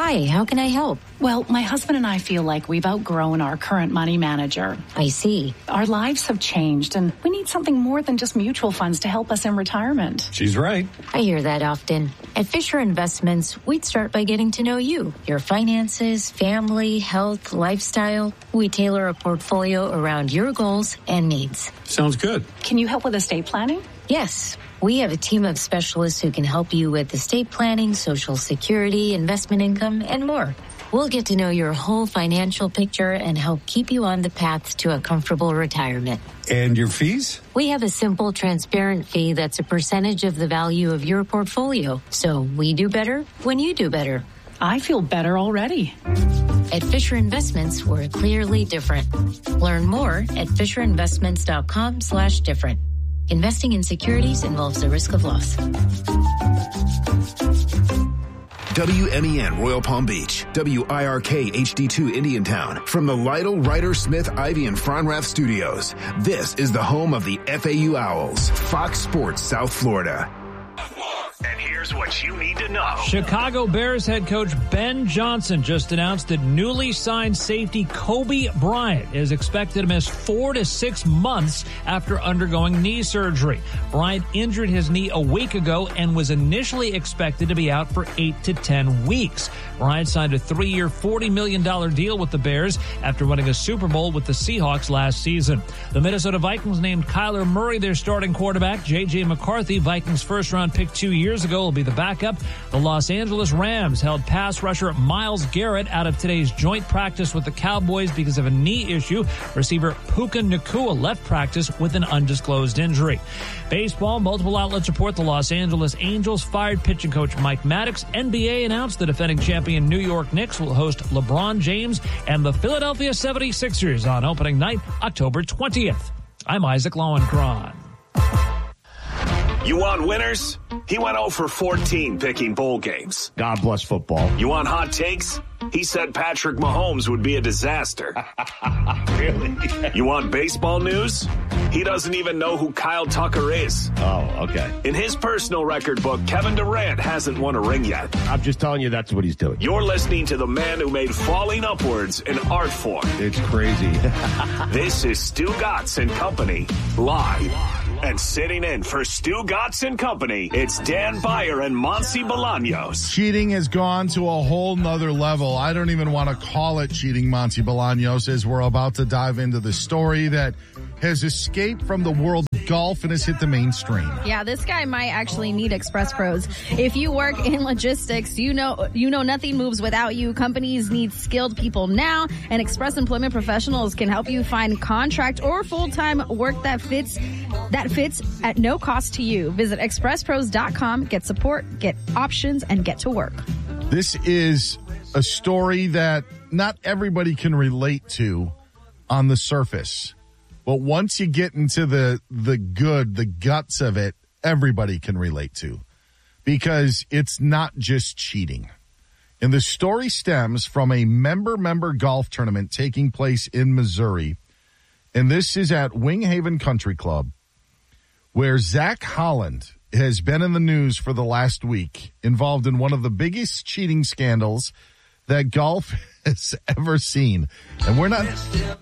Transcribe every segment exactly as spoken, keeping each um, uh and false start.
Hi, how can I help? Well, my husband and I feel like we've outgrown our current money manager. I see. Our lives have changed, and we need something more than just mutual funds to help us in retirement. She's right. I hear that often. At Fisher Investments, we'd start by getting to know you, your finances, family, health, lifestyle. We tailor a portfolio around your goals and needs. Sounds good. Can you help with estate planning? Yes. We have a team of specialists who can help you with estate planning, Social Security, investment income, and more. We'll get to know your whole financial picture and help keep you on the path to a comfortable retirement. And your fees? We have a simple, transparent fee that's a percentage of the value of your portfolio. So we do better when you do better. I feel better already. At Fisher Investments, we're clearly different. Learn more at fisherinvestments.com slash different. Investing in securities involves the risk of loss. W M E N Royal Palm Beach, W I R K H D two Indiantown, from the Lytle, Ryder, Smith, Ivy, and Fronrath studios. This is the home of the F A U Owls, Fox Sports South Florida. And here's what you need to know. Chicago Bears head coach Ben Johnson just announced that newly signed safety Kobe Bryant is expected to miss four to six months after undergoing knee surgery. Bryant injured his knee a week ago and was initially expected to be out for eight to ten weeks. Bryant signed a three-year, forty million dollars deal with the Bears after winning a Super Bowl with the Seahawks last season. The Minnesota Vikings named Kyler Murray their starting quarterback. J J. McCarthy, Vikings first-round pick two years ago, will be the backup. The Los Angeles Rams held pass rusher Myles Garrett out of today's joint practice with the Cowboys because of a knee issue. Receiver Puka Nacua left practice with an undisclosed injury. Baseball, multiple outlets report the Los Angeles Angels fired pitching coach Mike Maddox. N B A announced the defending champion New York Knicks will host LeBron James and the Philadelphia seventy-sixers on opening night, October twentieth. I'm Isaac Lowenkron. You want winners? He went oh for fourteen picking bowl games. God bless football. You want hot takes? He said Patrick Mahomes would be a disaster. Really? You want baseball news? He doesn't even know who Kyle Tucker is. Oh, okay. In his personal record book, Kevin Durant hasn't won a ring yet. I'm just telling you that's what he's doing. You're listening to the man who made falling upwards an art form. It's crazy. This is Stu Gatz and Company, live. And sitting in for Stu Gatz and Company, it's Dan Beyer and Monty Bolaños. Cheating has gone to a whole nother level. I don't even want to call it cheating, Monty Bolaños, as we're about to dive into the story that has escaped from the world of golf and has hit the mainstream. Yeah, this guy might actually need Express Pros. If you work in logistics, you know you know nothing moves without you. Companies need skilled people now, and Express Employment Professionals can help you find contract or full-time work that fits that fits at no cost to you. Visit express pros dot com, get support, get options, and get to work. This is a story that not everybody can relate to on the surface. But once you get into the the good, the guts of it, everybody can relate to, because it's not just cheating. And the story stems from a member-member golf tournament taking place in Missouri. And this is at Wing Haven Country Club, where Zach Holland has been in the news for the last week, involved in one of the biggest cheating scandals that golf has ever seen. And we're not...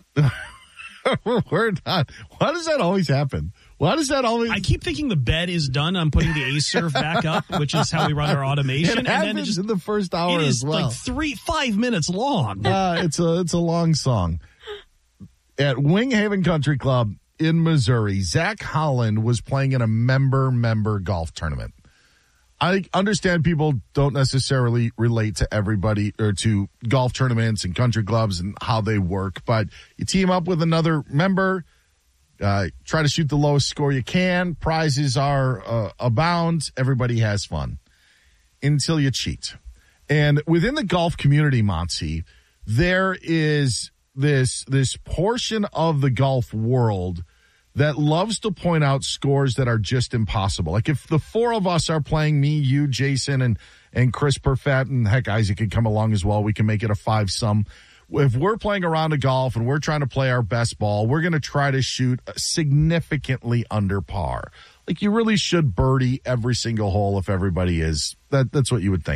We're not. Why does that always happen? Why does that always? I keep thinking the bed is done. I'm putting the Ace Surf back up, which is how we run our automation. It happens and then it just, in the first hour it is as well. Like three, five minutes long. Uh, it's a it's a long song. At Wing Haven Country Club in Missouri, Zach Holland was playing in a member-member golf tournament. I understand people don't necessarily relate to everybody or to golf tournaments and country clubs and how they work, but you team up with another member, uh, try to shoot the lowest score you can. Prizes are uh, abound. Everybody has fun until you cheat. And within the golf community, Monty, there is this this portion of the golf world that loves to point out scores that are just impossible. Like if the four of us are playing, me, you, Jason, and, and Chris Perfett, and heck, Isaac could come along as well. We can make it a five-sum. If we're playing a round of golf and we're trying to play our best ball, we're going to try to shoot significantly under par. Like you really should birdie every single hole if everybody is. That, that's what you would think.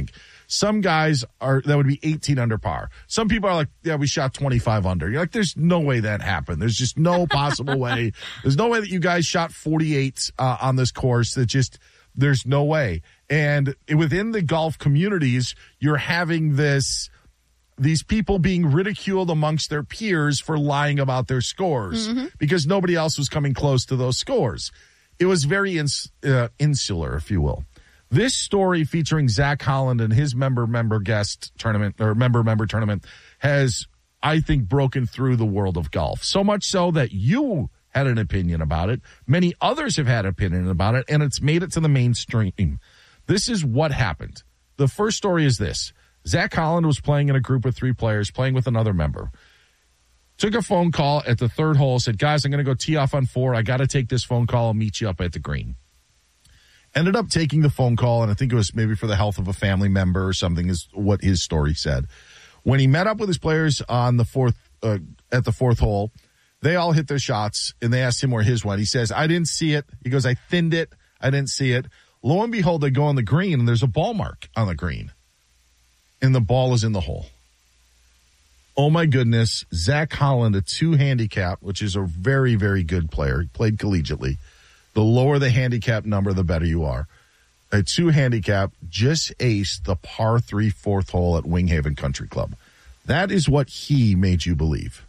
Some guys are that would be eighteen under par. Some people are like, yeah, we shot twenty-five under. You're like, there's no way that happened. There's just no possible way. There's no way that you guys shot forty-eight uh, on this course. That just there's no way. And within the golf communities, you're having this these people being ridiculed amongst their peers for lying about their scores mm-hmm. because nobody else was coming close to those scores. It was very ins- uh, insular, if you will. This story featuring Zach Holland and his member-member guest tournament or member-member tournament has, I think, broken through the world of golf. So much so that you had an opinion about it. Many others have had an opinion about it, and it's made it to the mainstream. This is what happened. The first story is this. Zach Holland was playing in a group of three players, playing with another member. Took a phone call at the third hole, said, guys, I'm going to go tee off on four. I got to take this phone call. I'll meet you up at the green. Ended up taking the phone call, and I think it was maybe for the health of a family member or something is what his story said. When he met up with his players on the fourth uh, at the fourth hole, they all hit their shots, and they asked him where his went. He says, I didn't see it. He goes, I thinned it. I didn't see it. Lo and behold, they go on the green, and there's a ball mark on the green, and the ball is in the hole. Oh, my goodness. Zach Holland, a two handicap, which is a very, very good player. He played collegiately. The lower the handicap number, the better you are. A two handicap just aced the par three fourth hole at Winghaven Country Club. That is what he made you believe.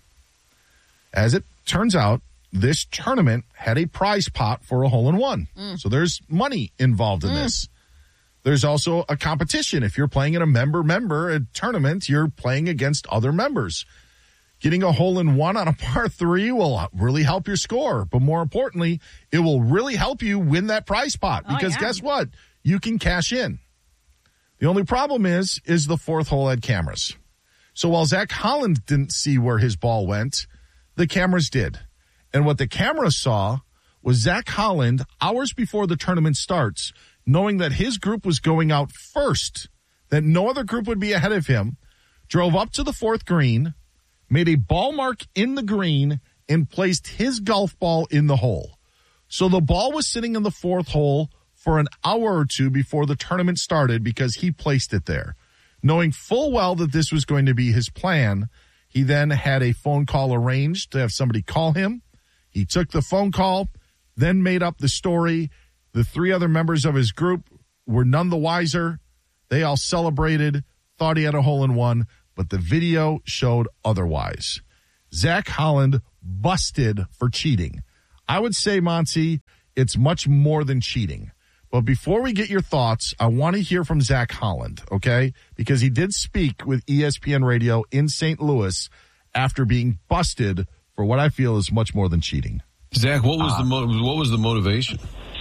As it turns out, this tournament had a prize pot for a hole-in-one. Mm. So there's money involved in mm. this. There's also a competition. If you're playing in a member-member tournament, you're playing against other members. Getting a hole-in-one on a par three will really help your score. But more importantly, it will really help you win that prize pot. Because oh, yeah. guess what? You can cash in. The only problem is, is the fourth hole had cameras. So while Zach Holland didn't see where his ball went, the cameras did. And what the cameras saw was Zach Holland, hours before the tournament starts, knowing that his group was going out first, that no other group would be ahead of him, drove up to the fourth green, made a ball mark in the green, and placed his golf ball in the hole. So the ball was sitting in the fourth hole for an hour or two before the tournament started because he placed it there. Knowing full well that this was going to be his plan, he then had a phone call arranged to have somebody call him. He took the phone call, then made up the story. The three other members of his group were none the wiser. They all celebrated, thought he had a hole-in-one, but the video showed otherwise. Zach Holland busted for cheating. I would say, Monty, it's much more than cheating. But before we get your thoughts, I want to hear from Zach Holland, okay? Because he did speak with E S P N Radio in Saint Louis after being busted for what I feel is much more than cheating. Zach, what was uh, the mo- what was the motivation?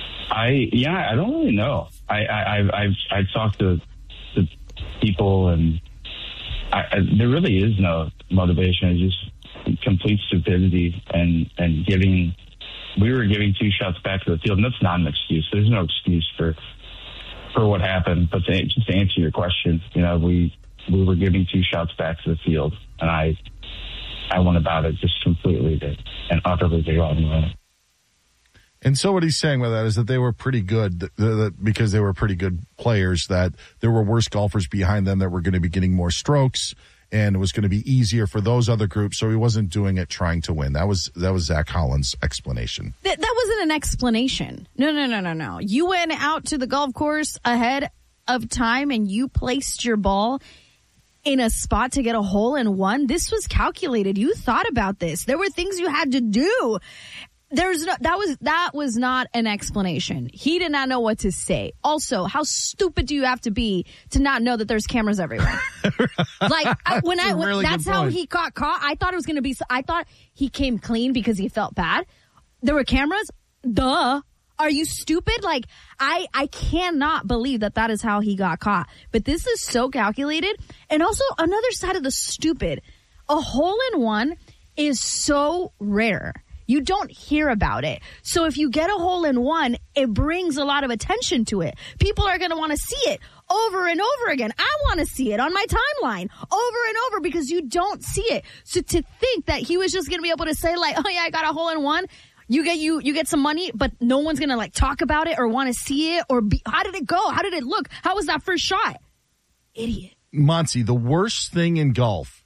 I yeah, I don't really know. I I I've I've, I've talked to, to people, and I, I, there really is no motivation. It's just complete stupidity and and giving. We were giving two shots back to the field, and that's not an excuse. There's no excuse for for what happened. But to, just to answer your question, you know, we we were giving two shots back to the field, and I I went about it just completely and utterly the wrong way. And so what he's saying with that is that they were pretty good that, that because they were pretty good players, that there were worse golfers behind them that were going to be getting more strokes, and it was going to be easier for those other groups. So he wasn't doing it trying to win. That was that was Zach Holland's explanation. That, that wasn't an explanation. No, no, no, no, no. You went out to the golf course ahead of time and you placed your ball in a spot to get a hole in one. This was calculated. You thought about this. There were things you had to do. There's no, that was, that was not an explanation. He did not know what to say. Also, how stupid do you have to be to not know that there's cameras everywhere? Like, I, when I, when, really that's how he got caught. I thought it was going to be, I thought he came clean because he felt bad. There were cameras. Duh. Are you stupid? Like, I, I cannot believe that that is how he got caught. But this is so calculated. And also another side of the stupid, a hole in one is so rare. You don't hear about it. So if you get a hole in one, it brings a lot of attention to it. People are going to want to see it over and over again. I want to see it on my timeline over and over because you don't see it. So to think that he was just going to be able to say like, oh yeah, I got a hole in one. You get you you get some money, but no one's going to like talk about it or want to see it or be, how did it go? How did it look? How was that first shot? idiot. Monty, the worst thing in golf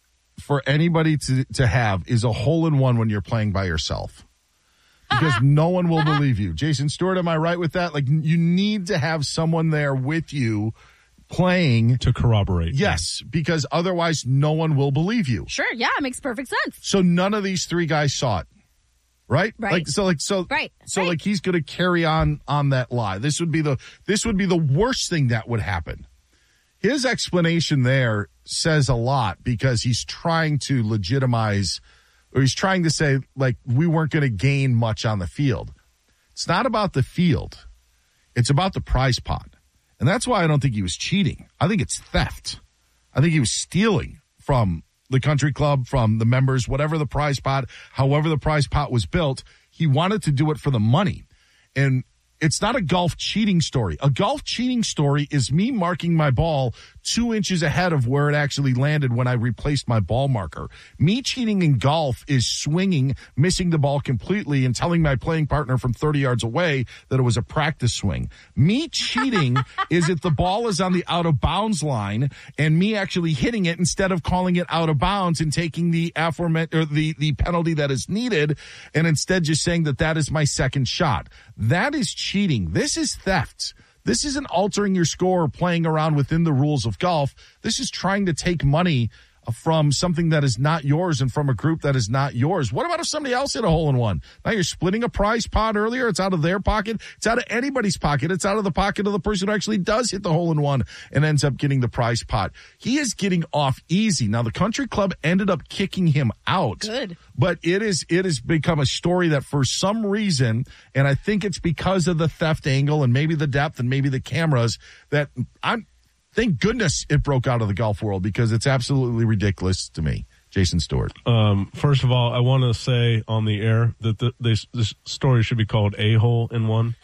for anybody to, to have is a hole-in-one when you're playing by yourself. Because no one will believe you. Jason Stewart, am I right with that? Like, you need to have someone there with you playing. To corroborate. Yes, because otherwise no one will believe you. Sure, yeah, it makes perfect sense. So none of these three guys saw it. Right? Right. Like so like so right. so right. like he's going to carry on on that lie. This would be the this would be the worst thing that would happen. His explanation there says a lot because he's trying to legitimize, or he's trying to say, like, we weren't going to gain much on the field. It's not about the field. It's about the prize pot. And that's why I don't think he was cheating. I think it's theft. I think he was stealing from the country club, from the members, whatever the prize pot, however the prize pot was built. He wanted to do it for the money. And it's not a golf cheating story. A golf cheating story is me marking my ball two inches ahead of where it actually landed when I replaced my ball marker. Me cheating in golf is swinging, missing the ball completely, and telling my playing partner from thirty yards away that it was a practice swing. Me cheating is if the ball is on the out of bounds line and me actually hitting it instead of calling it out of bounds and taking the aforementioned or the, the penalty that is needed, and instead just saying that that is my second shot. That is cheating. This is theft. This isn't altering your score or playing around within the rules of golf. This is trying to take money from something that is not yours and from a group that is not yours. What about if somebody else hit a hole-in-one? Now you're splitting a prize pot earlier. It's out of their pocket. It's out of anybody's pocket. It's out of the pocket of the person who actually does hit the hole-in-one and ends up getting the prize pot. He is getting off easy. Now, the country club ended up kicking him out. Good. But it is it has become a story that for some reason, and I think it's because of the theft angle and maybe the depth and maybe the cameras, that I'm thank goodness it broke out of the golf world, because it's absolutely ridiculous to me. Jason Stewart. Um, first of all, I want to say on the air that the, this, this story should be called A-Hole in One.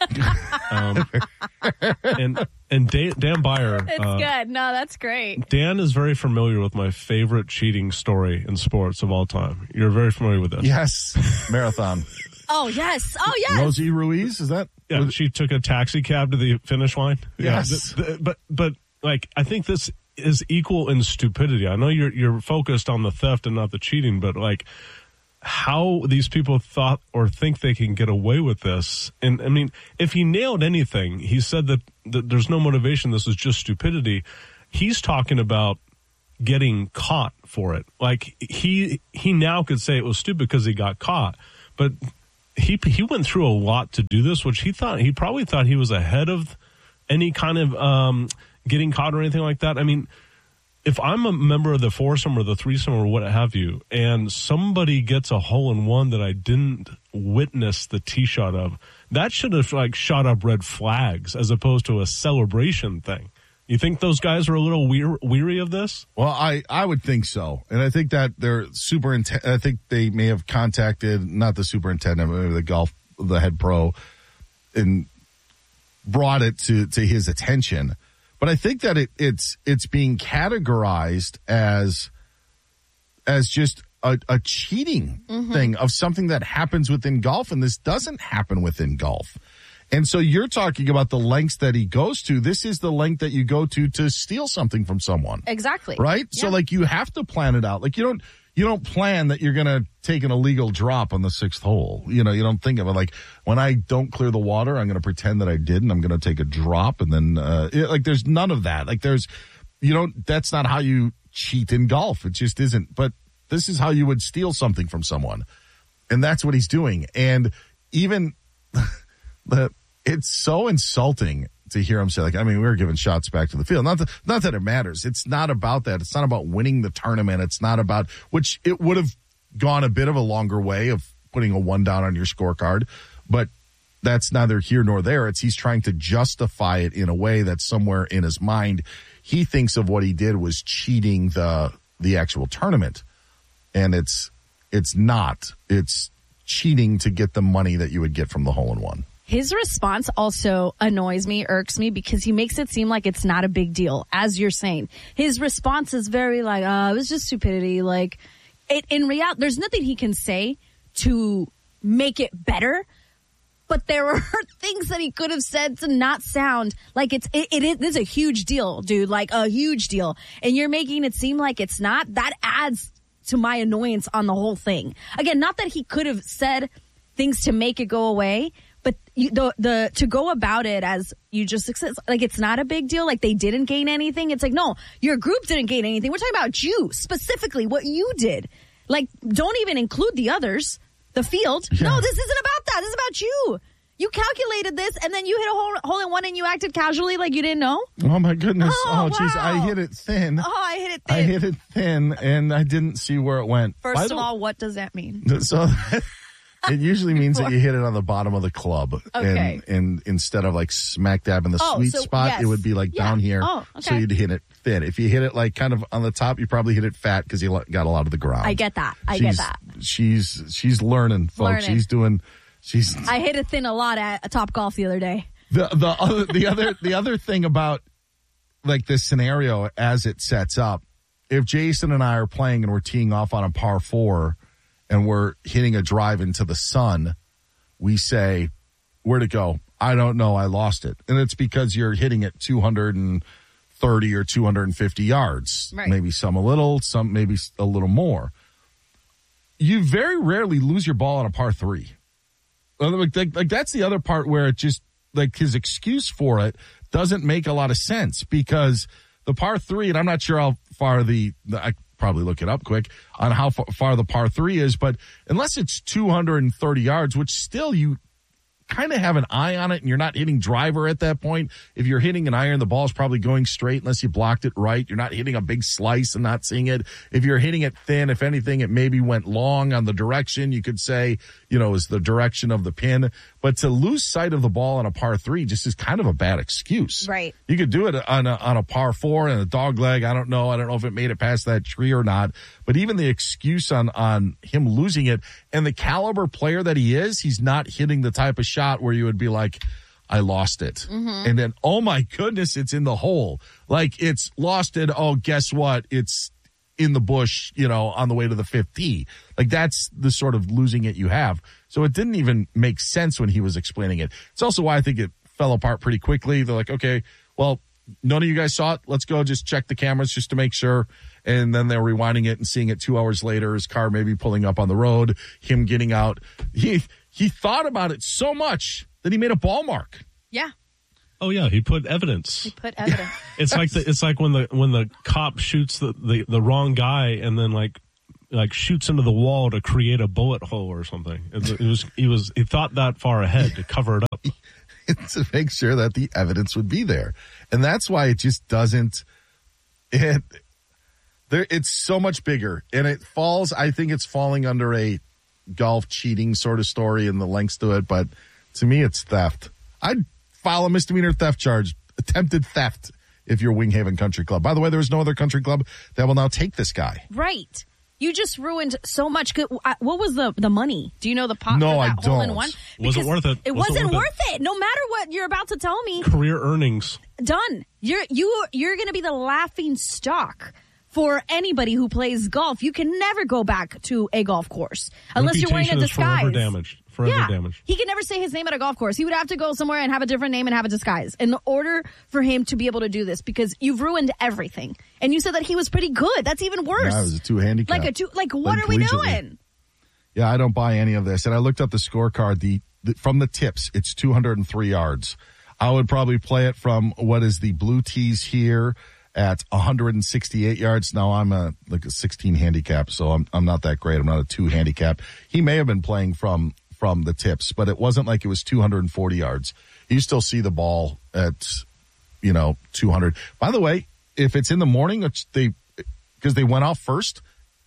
um, and and Dan, Dan Beyer. It's uh, good. No, that's great. Dan is very familiar with my favorite cheating story in sports of all time. You're very familiar with this. Yes. Marathon. Oh, yes. Oh, yes. Rosie Ruiz, is that? Yeah, she took a taxi cab to the finish line. Yes. Yeah, the, the, but, but, like, I think this is equal in stupidity. I know you're you're focused on the theft and not the cheating, but like how these people thought or think they can get away with this. And I mean, if he nailed anything, he said that, that there's no motivation. This is just stupidity. He's talking about getting caught for it. Like he he now could say it was stupid because he got caught, but he he went through a lot to do this, which he thought he probably thought he was ahead of any kind of um getting caught or anything like that. I mean, if I'm a member of the foursome or the threesome or what have you, and somebody gets a hole in one that I didn't witness the tee shot of, that should have like shot up red flags as opposed to a celebration thing. You think those guys are a little weir- weary of this? Well, I, I would think so. And I think that their superintendent, I think they may have contacted, not the superintendent, but maybe the golf, the head pro, and brought it to, to his attention. But I think that it, it's it's being categorized as as just a, a cheating mm-hmm. thing of something that happens within golf, and this doesn't happen within golf. And so you're talking about the lengths that he goes to. This is the length that you go to to steal something from someone. Exactly. Right? Yeah. So, like, you have to plan it out. Like, you don't you don't plan that you're going to take an illegal drop on the sixth hole. You know, you don't think of it like, when I don't clear the water, I'm going to pretend that I did, and I'm going to take a drop, and then, uh, it, like, there's none of that. Like, there's, you don't, that's not how you cheat in golf. It just isn't. But this is how you would steal something from someone. And that's what he's doing. And even the, it's so insulting to hear him say, like, I mean, we were giving shots back to the field. Not that, not that it matters. It's not about that. It's not about winning the tournament. It's not about, which it would have gone a bit of a longer way of putting a one down on your scorecard, but that's neither here nor there. It's he's trying to justify it in a way that somewhere in his mind, he thinks of what he did was cheating the, the actual tournament. And it's, it's not. It's cheating to get the money that you would get from the hole in one. His response also annoys me, irks me, because he makes it seem like it's not a big deal, as you're saying. His response is very like, uh, it was just stupidity. Like, it, in reality, there's nothing he can say to make it better. but there were things that he could have said to not sound like it's, it, it is, this is a huge deal, dude, like a huge deal. And you're making it seem like it's not. That adds to my annoyance on the whole thing. Again, not that he could have said things to make it go away, but you, the the to go about it as you just like it's not a big deal. Like they didn't gain anything. It's like, no, your group didn't gain anything. We're talking about you specifically, what you did. Like, don't even include the others. The field. Yeah. No, this isn't about that. This is about you. You calculated this, and then you hit a hole, hole in one, and you acted casually like you didn't know. Oh my goodness! Oh, oh jeez, wow. I hit it thin. Oh, I hit it thin. I hit it thin, and I didn't see where it went. First of all, what does that mean? So it usually means that you hit it on the bottom of the club, okay. and, and instead of like smack dab in the oh, sweet so, spot, yes. it would be like yeah. down here. Oh, okay. So you'd hit it thin. If you hit it like kind of on the top, you probably hit it fat because you got a lot of the ground. I get that. I she's, get that. She's she's learning, folks. Learning. She's doing. She's. I hit it thin a lot at a Top Golf the other day. The the other the other the other thing about like this scenario as it sets up, if Jason and I are playing and we're teeing off on a par four and we're hitting a drive into the sun, we say, where'd it go? I don't know. I lost it. And it's because you're hitting it two hundred thirty or two hundred fifty yards. Right. Maybe some a little, some maybe a little more. You very rarely lose your ball on a par three. Like, like, like that's the other part where it just, like his excuse for it doesn't make a lot of sense because the par three, and I'm not sure how far the, the I probably look it up quick on how far, far the par three is, but unless it's two hundred thirty yards, which still you kind of have an eye on it and you're not hitting driver at that point. If you're hitting an iron, the ball's probably going straight unless you blocked it right. You're not hitting a big slice and not seeing it. If you're hitting it thin, if anything, it maybe went long on the direction. You could say, you know, is the direction of the pin. But to lose sight of the ball on a par three just is kind of a bad excuse. Right. You could do it on a, on a par four and a dog leg. I don't know. I don't know if it made it past that tree or not. But even the excuse on, on him losing it and the caliber player that he is, he's not hitting the type of shot where you would be like, I lost it. Mm-hmm. And then, oh my goodness, it's in the hole. Like it's lost it. Oh, guess what? It's in the bush, you know, on the way to the fifth tee. Like that's the sort of losing it you have. So it didn't even make sense when he was explaining it. It's also why I think it fell apart pretty quickly. They're like, okay, well, none of you guys saw it. Let's go just check the cameras just to make sure. And then they're rewinding it and seeing it two hours later, his car maybe pulling up on the road, him getting out. He he thought about it so much that he made a ball mark. Yeah. Oh yeah, he put evidence. He put evidence. It's like the, it's like when the when the cop shoots the, the, the wrong guy and then like like shoots into the wall to create a bullet hole or something. It, it was he was he thought that far ahead to cover it up. To make sure that the evidence would be there. And that's why it just doesn't it there it's so much bigger. And it falls I think it's falling under a golf cheating sort of story and the lengths to it, but to me it's theft. I'd file a misdemeanor theft charge, attempted theft, if you're Winghaven Country Club. By the way, there is no other country club that will now take this guy. Right. You just ruined so much. Good. What was the, the money? Do you know the pot no, for that I hole don't. in one? Was it worth it? It was wasn't it worth, worth it? it. No matter what you're about to tell me. Career earnings. Done. You're you you're going to be the laughing stock for anybody who plays golf. You can never go back to a golf course unless Reputation you're wearing a is disguise. Forever damaged. Forever yeah. damaged. He can never say his name at a golf course. He would have to go somewhere and have a different name and have a disguise in order for him to be able to do this because you've ruined everything. And you said that he was pretty good. That's even worse. Yeah, it was a two handicap. Like a two. Like what Like are we collegiately. doing? Yeah, I don't buy any of this. And I looked up the scorecard. The, the from the tips, it's two hundred three yards. I would probably play it from what is the blue tees here at one hundred sixty-eight yards. Now I'm a like a sixteen handicap, so I'm I'm not that great. I'm not a two handicap. He may have been playing from from the tips, but it wasn't like it was two hundred forty yards. You still see the ball at, you know, two hundred. By the way, if it's in the morning, which they because they went off first,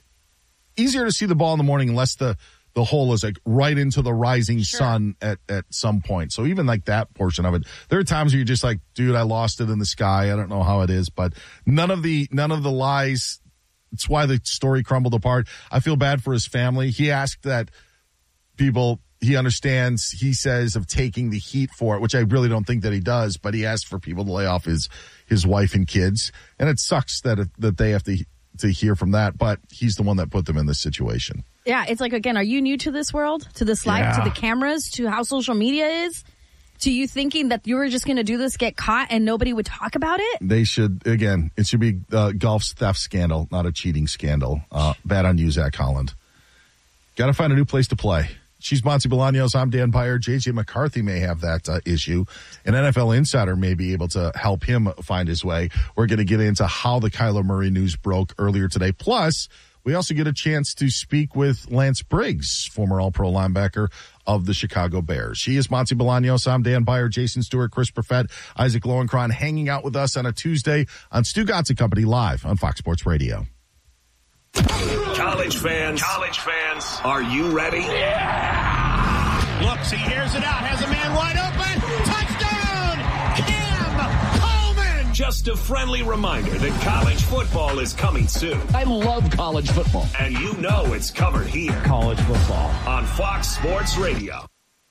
easier to see the ball in the morning unless the the hole is like right into the rising Sure. sun at, at some point. So even like that portion of it, there are times where you're just like, dude, I lost it in the sky. I don't know how it is, but none of the, none of the lies. It's why the story crumbled apart. I feel bad for his family. He asked that people, he understands, he says, of taking the heat for it, which I really don't think that he does, but he asked for people to lay off his, his wife and kids. And it sucks that, it, that they have to, to hear from that, but he's the one that put them in this situation. Yeah, it's like, again, are you new to this world, to this life, Yeah. to the cameras, to how social media is? To you thinking that you were just going to do this, get caught, and nobody would talk about it? They should, again, it should be uh, golf's theft scandal, not a cheating scandal. Uh, bad on you, Zach Holland. Got to find a new place to play. She's Monty Bolaños. I'm Dan Byer. J J McCarthy may have that uh, issue. An N F L insider may be able to help him find his way. We're going to get into how the Kyler Murray news broke earlier today. Plus, we also get a chance to speak with Lance Briggs, former All-Pro linebacker of the Chicago Bears. He is Monty Bolaños. I'm Dan Byer, Jason Stewart, Chris Perfett, Isaac Lowenkron, hanging out with us on a Tuesday on Stu Gotts and Company live on Fox Sports Radio. College fans, college fans, are you ready? Yeah! Looks, he airs it out, has a man wide open. Touchdown! Cam Coleman! Just a friendly reminder that college football is coming soon. I love college football. And you know it's covered here. College football. On Fox Sports Radio.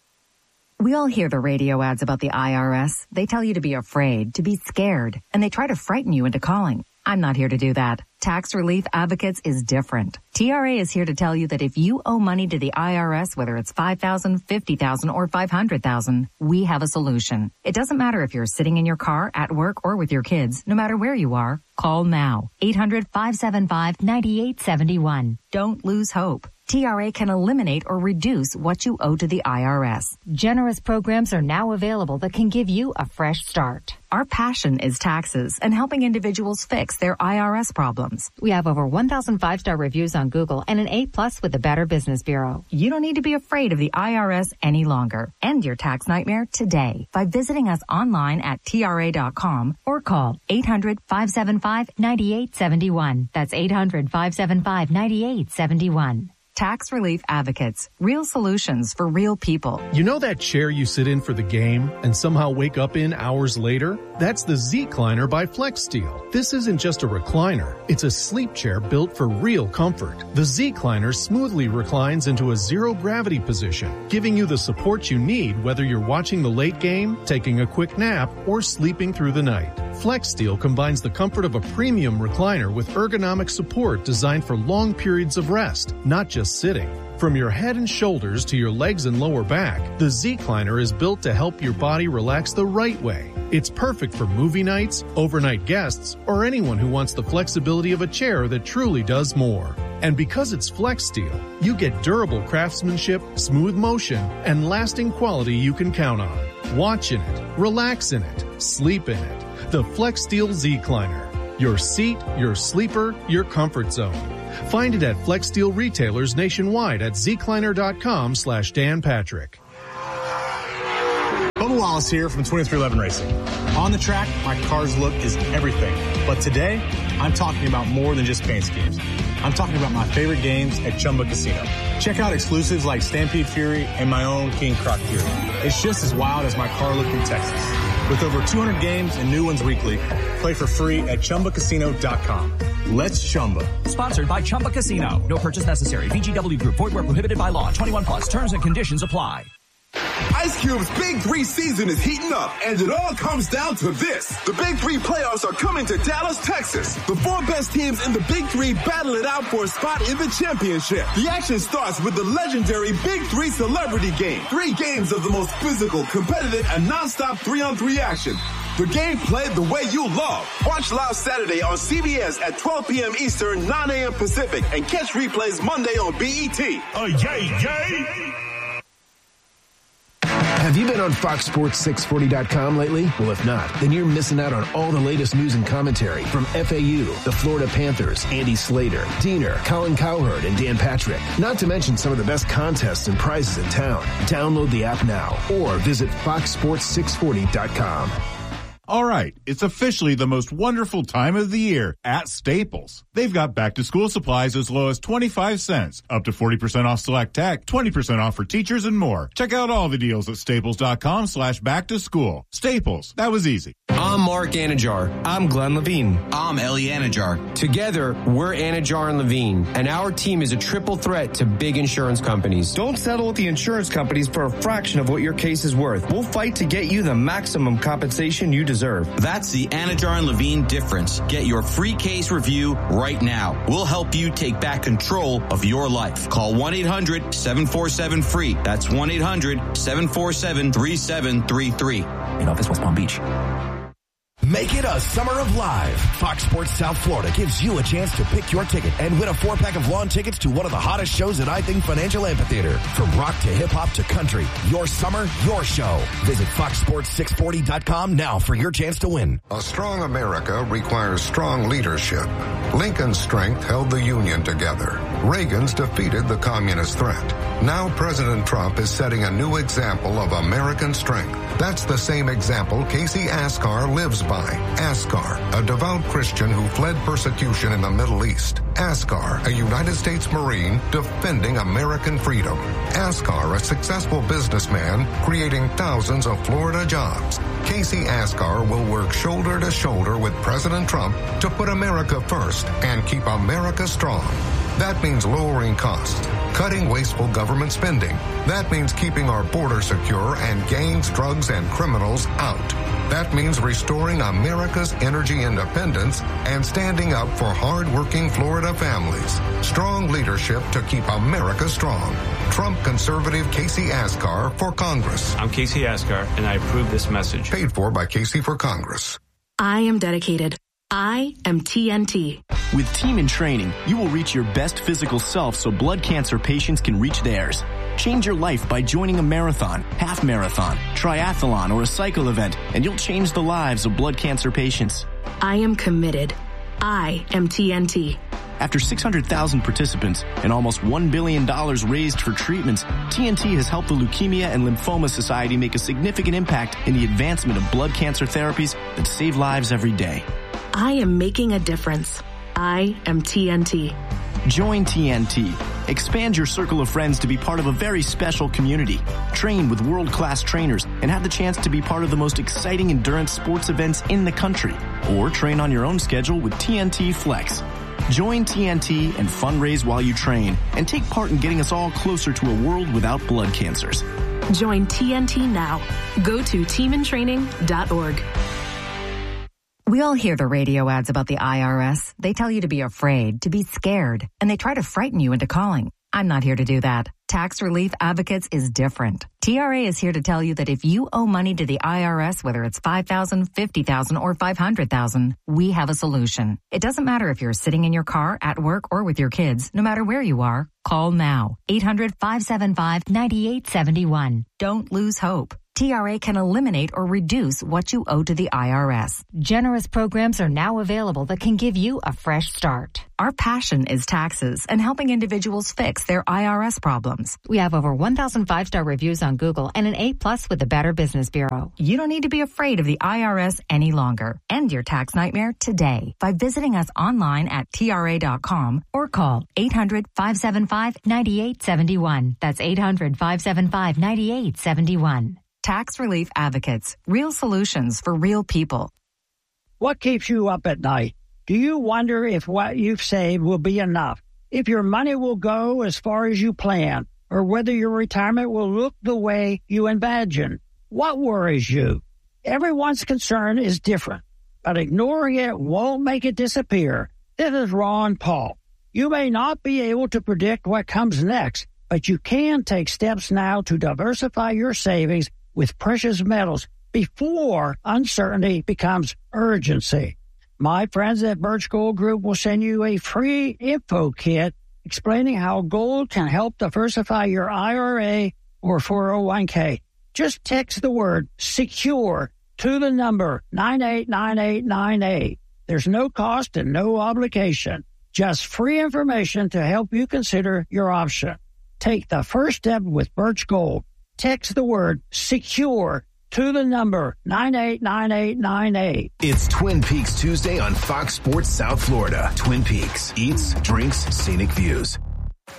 We all hear the radio ads about the I R S. They tell you to be afraid, to be scared, and they try to frighten you into calling. I'm not here to do that. Tax Relief Advocates is different. T R A is here to tell you that if you owe money to the I R S, whether it's five thousand dollars, fifty thousand dollars, or five hundred thousand dollars, we have a solution. It doesn't matter if you're sitting in your car, at work, or with your kids. No matter where you are, call now. eight hundred, five seven five, nine eight seven one. Don't lose hope. T R A can eliminate or reduce what you owe to the I R S. Generous programs are now available that can give you a fresh start. Our passion is taxes and helping individuals fix their I R S problems. We have over one thousand five-star reviews on Google and an A plus with the Better Business Bureau. You don't need to be afraid of the I R S any longer. End your tax nightmare today by visiting us online at T R A dot com or call eight hundred, five seven five, nine eight seven one. That's eight hundred, five seven five, nine eight seven one. Tax Relief Advocates. Real solutions for real people. You know that chair you sit in for the game and somehow wake up in hours later? That's the Z-Cliner by FlexSteel. This isn't just a recliner. It's a sleep chair built for real comfort. The Z-Cliner smoothly reclines into a zero-gravity position, giving you the support you need whether you're watching the late game, taking a quick nap, or sleeping through the night. FlexSteel combines the comfort of a premium recliner with ergonomic support designed for long periods of rest, not just sitting. From your head and shoulders to your legs and lower back, the Z-Cliner is built to help your body relax the right way. It's perfect for movie nights, overnight guests, or anyone who wants the flexibility of a chair that truly does more. And because it's FlexSteel, you get durable craftsmanship, smooth motion, and lasting quality you can count on. Watch in it, relax in it, sleep in it. The FlexSteel Z-Cliner. Your seat, your sleeper, your comfort zone. Find it at FlexSteel retailers nationwide at zcliner.com slash Dan Patrick. Bubba Wallace here from twenty-three eleven Racing. On the track, my car's look is everything. But today, I'm talking about more than just paint schemes. I'm talking about my favorite games at Chumba Casino. Check out exclusives like Stampede Fury and my own King Croc Fury. It's just as wild as my car look in Texas. With over two hundred games and new ones weekly, play for free at chumba casino dot com. Let's Chumba. Sponsored by Chumba Casino. No purchase necessary. V G W Group. Void where prohibited by law. twenty-one plus. Terms and conditions apply. Ice Cube's Big Three season is heating up, and it all comes down to this. The Big Three playoffs are coming to Dallas, Texas. The four best teams in the Big Three battle it out for a spot in the championship. The action starts with the legendary Big Three Celebrity Game. Three games of the most physical, competitive, and nonstop three-on-three action. The game played the way you love. Watch live Saturday on C B S at twelve p.m. Eastern, nine a.m. Pacific, and catch replays Monday on B E T. Oh, yay, yay! Have you been on Fox Sports six forty dot com lately? Well, if not, then you're missing out on all the latest news and commentary from F A U, the Florida Panthers, Andy Slater, Diener, Colin Cowherd, and Dan Patrick. Not to mention some of the best contests and prizes in town. Download the app now or visit fox sports six forty dot com. All right, it's officially the most wonderful time of the year at Staples. They've got back-to-school supplies as low as twenty-five cents, up to forty percent off select tech, twenty percent off for teachers, and more. Check out all the deals at staples.com slash back-to-school. Staples, that was easy. I'm Mark Anajar. I'm Glenn Levine. I'm Ellie Anajar. Together, we're Anajar and Levine, and our team is a triple threat to big insurance companies. Don't settle with the insurance companies for a fraction of what your case is worth. We'll fight to get you the maximum compensation you deserve. deserve. That's the Anajar and Levine difference. Get your free case review right now. We'll help you take back control of your life. Call one eight hundred seven four seven free. That's one eight hundred seven four seven three seven three three. In office, West Palm Beach. Make it a summer of live. Fox Sports South Florida gives you a chance to pick your ticket and win a four-pack of lawn tickets to one of the hottest shows at I Think Financial Amphitheater. From rock to hip-hop to country, your summer, your show. Visit fox sports six forty dot com now for your chance to win. A strong America requires strong leadership. Lincoln's strength held the Union together. Reagan's defeated the communist threat. Now President Trump is setting a new example of American strength. That's the same example Casey Askar lives by. Askar, a devout Christian who fled persecution in the Middle East. Askar, a United States Marine defending American freedom. Askar, a successful businessman creating thousands of Florida jobs. Casey Askar will work shoulder to shoulder with President Trump to put America first and keep America strong. That means lowering costs, cutting wasteful government spending. That means keeping our border secure and gangs, drugs, and criminals out. That means restoring America's energy independence and standing up for hard-working Florida families. Strong leadership to keep America strong. Trump conservative Casey Askar for Congress. I'm Casey Askar, and I approve this message. Paid for by Casey for Congress. I am dedicated. I am T N T. With Team in Training, you will reach your best physical self so blood cancer patients can reach theirs. Change your life by joining a marathon, half marathon, triathlon, or a cycle event, and you'll change the lives of blood cancer patients. I am committed. I am T N T. After six hundred thousand participants and almost one billion dollars raised for treatments, T N T has helped the Leukemia and Lymphoma Society make a significant impact in the advancement of blood cancer therapies that save lives every day. I am making a difference. I am T N T. Join T N T. Expand your circle of friends to be part of a very special community. Train with world-class trainers and have the chance to be part of the most exciting endurance sports events in the country. Or train on your own schedule with T N T Flex. Join T N T and fundraise while you train and take part in getting us all closer to a world without blood cancers. Join T N T now. Go to team in training dot org. We all hear the radio ads about the I R S. They tell you to be afraid, to be scared, and they try to frighten you into calling. I'm not here to do that. Tax Relief Advocates is different. T R A is here to tell you that if you owe money to the I R S, whether it's five thousand dollars, fifty thousand dollars, or five hundred thousand dollars, we have a solution. It doesn't matter if you're sitting in your car, at work, or with your kids. No matter where you are, call now. eight hundred, five seven five, nine eight seven one. Don't lose hope. T R A can eliminate or reduce what you owe to the I R S. Generous programs are now available that can give you a fresh start. Our passion is taxes and helping individuals fix their I R S problems. We have over one thousand five-star reviews on Google and an A plus with the Better Business Bureau. You don't need to be afraid of the I R S any longer. End your tax nightmare today by visiting us online at T R A dot com or call eight hundred, five seven five, nine eight seven one. That's eight hundred, five seven five, nine eight seven one. Tax Relief Advocates. Real solutions for real people. What keeps you up at night? Do you wonder if what you've saved will be enough? If your money will go as far as you plan? Or whether your retirement will look the way you imagine? What worries you? Everyone's concern is different, but ignoring it won't make it disappear. This is Ron Paul. You may not be able to predict what comes next, but you can take steps now to diversify your savings with precious metals before uncertainty becomes urgency. My friends at Birch Gold Group will send you a free info kit explaining how gold can help diversify your I R A or four oh one k. Just text the word SECURE to the number nine eight nine eight nine eight. There's no cost and no obligation, just free information to help you consider your option. Take the first step with Birch Gold. Text the word SECURE to the number nine eight nine eight nine eight. It's Twin Peaks Tuesday on Fox Sports South Florida. Twin Peaks. Eats, drinks, scenic views.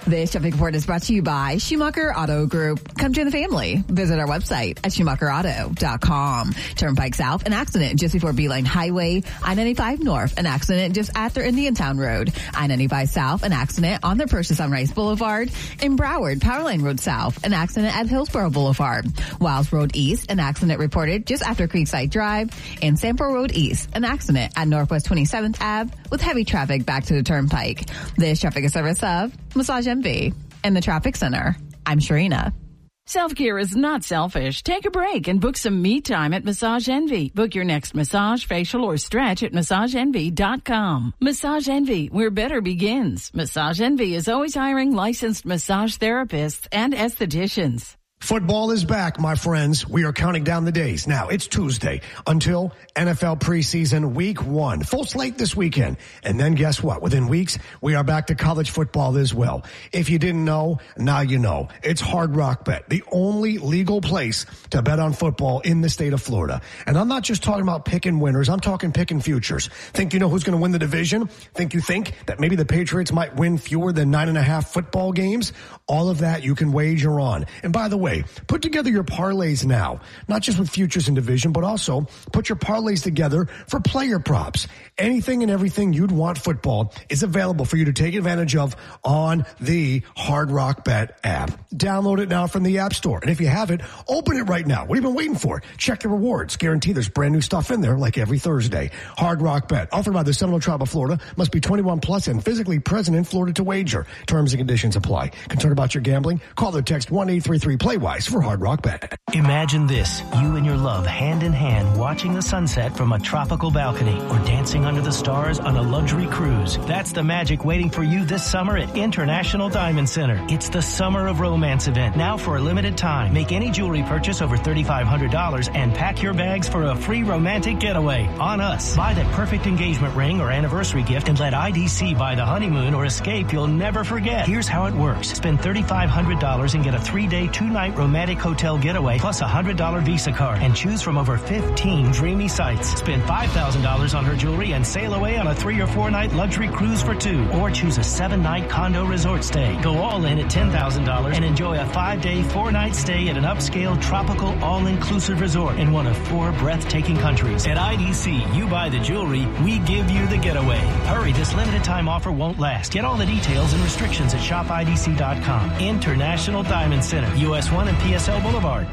This traffic report is brought to you by Schumacher Auto Group. Come join the family. Visit our website at schumacher auto dot com. Turnpike South, an accident just before Beeline Highway. I ninety-five North, an accident just after Indiantown Road. I ninety-five South, an accident on the Purchase on Rice Boulevard. In Broward, Powerline Road South, an accident at Hillsborough Boulevard. Wiles Road East, an accident reported just after Creekside Drive. And Sanford Road East, an accident at Northwest twenty-seventh Avenue with heavy traffic back to the Turnpike. This traffic is service of Massage Envy and the Traffic Center. I'm Sharina. Self-care is not selfish. Take a break and book some me time at Massage Envy. Book your next massage, facial, or stretch at massage envy dot com. Massage Envy, where better begins. Massage Envy is always hiring licensed massage therapists and estheticians. Football is back, my friends. We are counting down the days. Now, it's Tuesday until N F L preseason week one. Full slate this weekend. And then guess what? Within weeks, we are back to college football as well. If you didn't know, now you know. It's Hard Rock Bet, the only legal place to bet on football in the state of Florida. And I'm not just talking about picking winners. I'm talking picking futures. Think you know who's going to win the division? Think you think that maybe the Patriots might win fewer than nine and a half football games? All of that you can wager on. And by the way, put together your parlays now, not just with futures and division, but also put your parlays together for player props. Anything and everything you'd want football is available for you to take advantage of on the Hard Rock Bet app. Download it now from the App Store. And if you have it, open it right now. What have you been waiting for? Check the rewards. Guarantee there's brand new stuff in there like every Thursday. Hard Rock Bet, offered by the Seminole Tribe of Florida, must be twenty-one plus and physically present in Florida to wager. Terms and conditions apply. Concerned about your gambling? Call or text one eight three three play wise for Hard Rock Bet. Imagine this, you and your love hand in hand watching the sunset from a tropical balcony or dancing under the stars on a luxury cruise. That's the magic waiting for you this summer at International Diamond Center. It's the Summer of Romance event, now for a limited time. Make any jewelry purchase over three thousand five hundred dollars and pack your bags for a free romantic getaway on us. Buy that perfect engagement ring or anniversary gift and let I D C buy the honeymoon or escape you'll never forget. Here's how it works. Spend three thousand five hundred dollars and get a three-day, two-night romantic hotel getaway plus a one hundred dollars Visa card and choose from over fifteen dreamy sites. Spend five thousand dollars on her jewelry and sail away on a three or four night luxury cruise for two, or choose a seven night condo resort stay. Go all in at ten thousand dollars and enjoy a five day, four night stay at an upscale tropical all-inclusive resort in one of four breathtaking countries. At I D C, you buy the jewelry, we give you the getaway. Hurry, this limited time offer won't last. Get all the details and restrictions at shop I D C dot com. International Diamond Center, U S one and P S L Boulevard.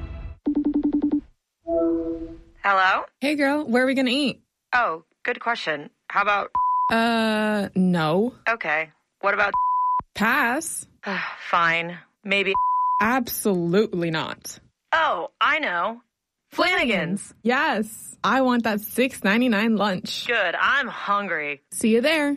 Hello? Hey girl, where are we gonna eat? Oh, good question. How about... Uh, no. Okay. What about... Pass. Fine. Maybe... Absolutely not. Oh, I know. Flanagan's. Yes. I want that six ninety-nine lunch. Good. I'm hungry. See you there.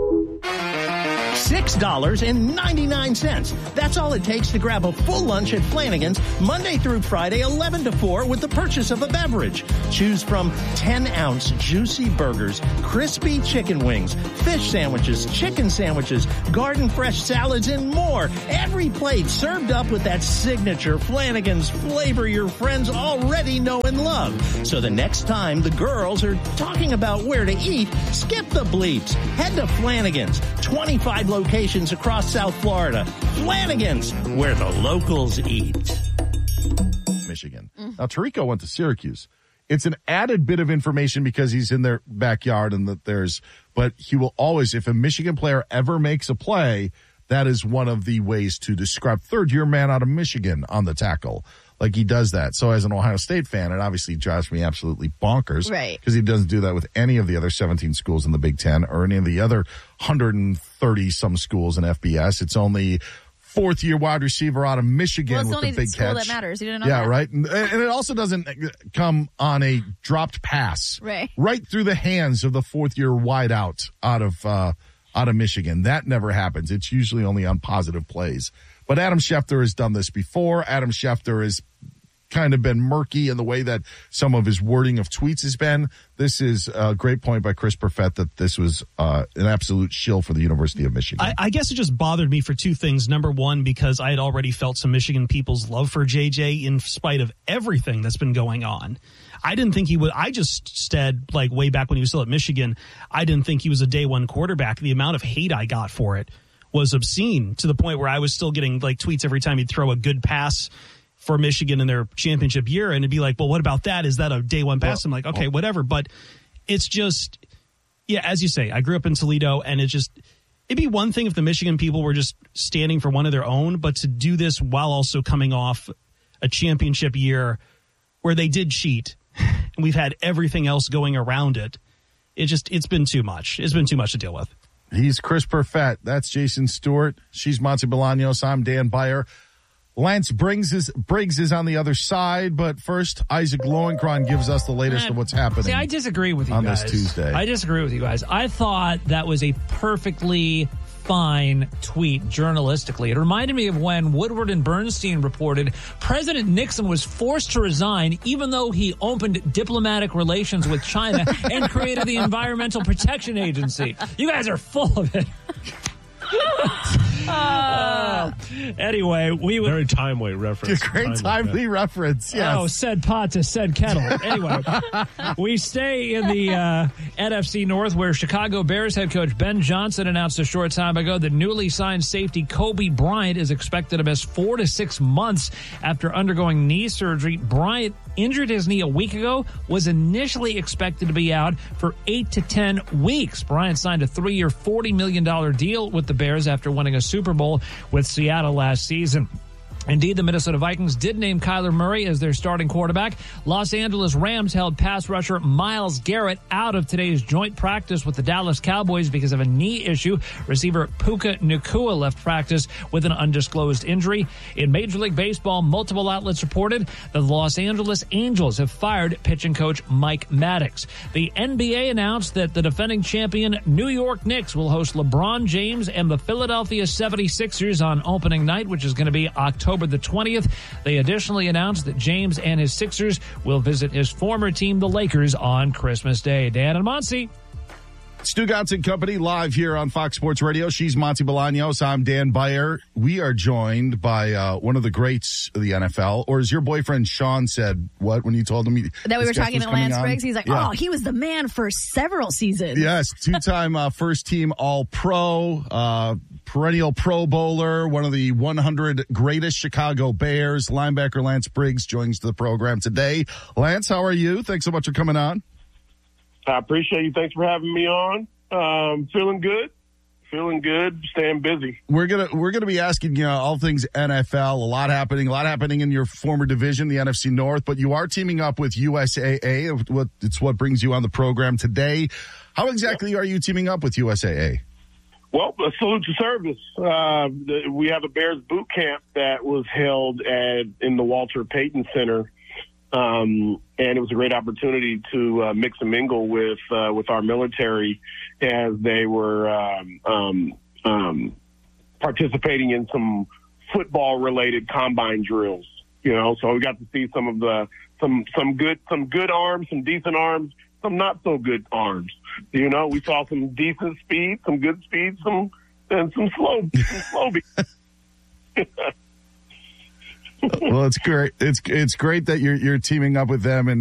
six dollars and ninety-nine cents. That's all it takes to grab a full lunch at Flanagan's Monday through Friday, eleven to four with the purchase of a beverage. Choose from ten ounce juicy burgers, crispy chicken wings, fish sandwiches, chicken sandwiches, garden fresh salads, and more. Every plate served up with that signature Flanagan's flavor your friends already know and love. So the next time the girls are talking about where to eat, skip the bleeps. Head to Flanagan's. twenty-five locations across South Florida. Flanagan's, where the locals eat. Michigan. Mm. Now, Tirico went to Syracuse. It's an added bit of information because he's in their backyard and that there's, but he will always, if a Michigan player ever makes a play, that is one of the ways to describe third-year man out of Michigan on the tackle. Like he does that. So as an Ohio State fan, it obviously drives me absolutely bonkers. Right. Because he doesn't do that with any of the other seventeen schools in the Big Ten or any of the other one hundred thirty some schools in F B S. It's only fourth year wide receiver out of Michigan well, it's with only the big the school catch. That matters. You didn't know yeah, that. right. And, and it also doesn't come on a dropped pass. Right. Right through the hands of the fourth year wideout out of, uh, out of Michigan. That never happens. It's usually only on positive plays. But Adam Schefter has done this before. Adam Schefter has kind of been murky in the way that some of his wording of tweets has been. This is a great point by Chris Perfett that this was uh, an absolute shill for the University of Michigan. I, I guess it just bothered me for two things. Number one, because I had already felt some Michigan people's love for J J in spite of everything that's been going on. I didn't think he would. I just said, like, way back when he was still at Michigan, I didn't think he was a day one quarterback. The amount of hate I got for it was obscene, to the point where I was still getting like tweets every time he'd throw a good pass for Michigan in their championship year. And it'd be like, well, what about that? Is that a day one pass? I'm like, okay, whatever. But it's just, yeah, as you say, I grew up in Toledo, and it's just, it'd be one thing if the Michigan people were just standing for one of their own, but to do this while also coming off a championship year where they did cheat, and we've had everything else going around it, it just, it's been too much. It's been too much to deal with. He's Chris Perfett. That's Jason Stewart. She's Monty Bolaños. I'm Dan Beyer. Lance Briggs is, Briggs is on the other side, but first, Isaac Lowenkron gives us the latest of what's happening. See, I disagree with you on guys. this Tuesday. I disagree with you guys. I thought that was a perfectly fine tweet journalistically. It reminded me of when Woodward and Bernstein reported President Nixon was forced to resign even though he opened diplomatic relations with China and created the Environmental Protection Agency. You guys are full of it. uh, anyway, we would very timely reference. Great timely reference. Yes. Oh, said pot to said kettle. Anyway, we stay in the uh, N F C North, where Chicago Bears head coach Ben Johnson announced a short time ago that newly signed safety Kobe Bryant is expected to miss four to six months after undergoing knee surgery. Bryant injured his knee a week ago, was initially expected to be out for eight to ten weeks. Bryant signed a three-year, forty million dollars deal with the Bears after winning a Super Bowl with Seattle last season. Indeed, the Minnesota Vikings did name Kyler Murray as their starting quarterback. Los Angeles Rams held pass rusher Myles Garrett out of today's joint practice with the Dallas Cowboys because of a knee issue. Receiver Puka Nacua left practice with an undisclosed injury. In Major League Baseball, multiple outlets reported that the Los Angeles Angels have fired pitching coach Mike Maddox. The N B A announced that the defending champion New York Knicks will host LeBron James and the Philadelphia seventy-sixers on opening night, which is going to be October the twentieth. They additionally announced that James and his Sixers will visit his former team, the Lakers, on Christmas Day. Dan and Monty. Stugotz and Company live here on Fox Sports Radio. She's Monty Bolaños. I'm Dan Beyer. We are joined by uh, one of the greats of the N F L, or as your boyfriend Sean said, what, when you told him he, that we were talking to Lance Briggs? He's like, yeah. oh, he was the man for several seasons. Yes, two-time uh, first-team All-Pro, uh, perennial Pro Bowler, one of the one hundred greatest Chicago Bears. Linebacker Lance Briggs joins the program today. Lance, how are you? Thanks so much for coming on. I appreciate you. Thanks for having me on. Um, feeling good. Feeling good. Staying busy. We're gonna we're gonna be asking you know, all things N F L. A lot happening. A lot happening in your former division, the N F C North. But you are teaming up with U S A A. What it's what brings you on the program today. How exactly are you teaming up with U S A A? Well, a salute to service. Uh, the, we have a Bears boot camp that was held at in the Walter Payton Center. Um, and it was a great opportunity to uh, mix and mingle with uh, with our military as they were um, um, um, participating in some football-related combine drills. You know, so we got to see some of the some some good some good arms, some decent arms, some not so good arms. You know, we saw some decent speed, some good speed, some and some slow some slow beat. Well, it's great. It's it's great that you're you're teaming up with them, and